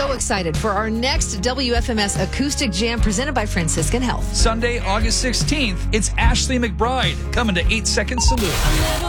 so excited for our next WFMS Acoustic Jam presented by Franciscan Health. Sunday, August 16th, it's Ashley McBride coming to 8 Second Salute.